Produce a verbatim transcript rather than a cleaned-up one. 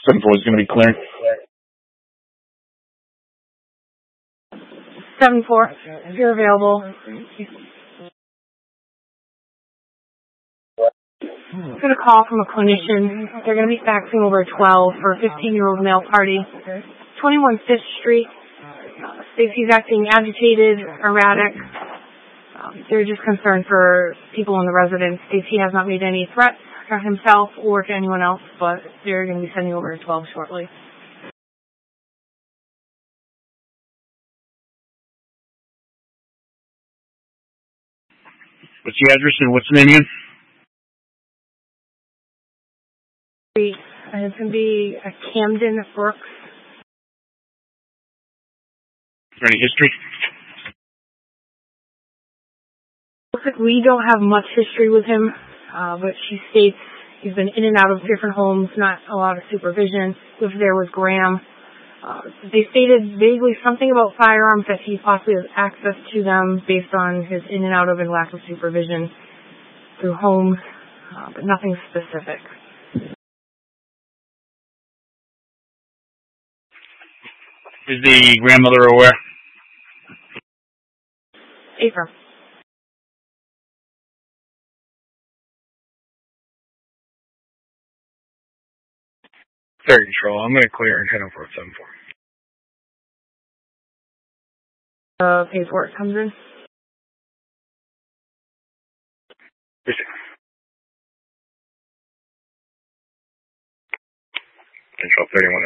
seven four is going to be clearing. seven four, if you're available. I'm going to call from a clinician. They're going to be faxing over twelve for a fifteen-year-old male party. twenty-one Fifth Street. Uh, Stacy's acting agitated, erratic. Um, they're just concerned for people in the residence. Stacy has not made any threats to himself or to anyone else, but they're going to be sending over to twelve shortly. What's the address and what's the name again? And it's going to be a Camden Brooks. Is there any history? Looks like we don't have much history with him, uh, but she states he's been in and out of different homes, not a lot of supervision. Lived there with Graham. Uh, they stated vaguely something about firearms, that he possibly has access to them based on his in and out of and lack of supervision through homes, uh, but nothing specific. Is the grandmother aware? Affirm. Fair control. I'm going to clear and head over at seven four. Uh, paperwork comes in. Yes, sir. Control thirty-one.